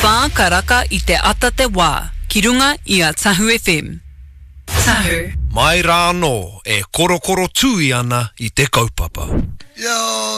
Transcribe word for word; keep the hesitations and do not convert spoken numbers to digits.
whā karaka I te ata te wā, ki runga I a Tahu F M. Tahu. Mai rā no, e korokoro tūi ana I te kaupapa. Yo.